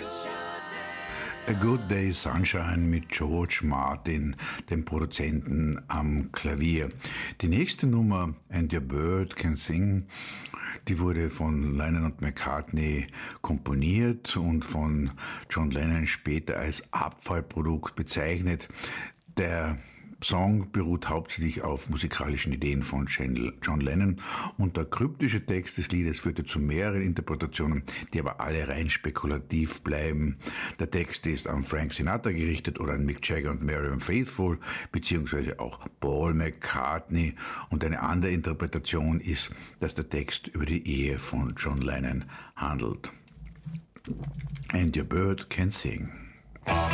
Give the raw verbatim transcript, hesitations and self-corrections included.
A Good Day Sunshine mit George Martin, dem Produzenten am Klavier. Die nächste Nummer, And Your Bird Can Sing, die wurde von Lennon und McCartney komponiert und von John Lennon später als Abfallprodukt bezeichnet. Der Song beruht hauptsächlich auf musikalischen Ideen von John Lennon und der kryptische Text des Liedes führte zu mehreren Interpretationen, die aber alle rein spekulativ bleiben. Der Text ist an Frank Sinatra gerichtet oder an Mick Jagger und Marianne Faithfull, beziehungsweise auch Paul McCartney. Und eine andere Interpretation ist, dass der Text über die Ehe von John Lennon handelt. And Your Bird Can Sing.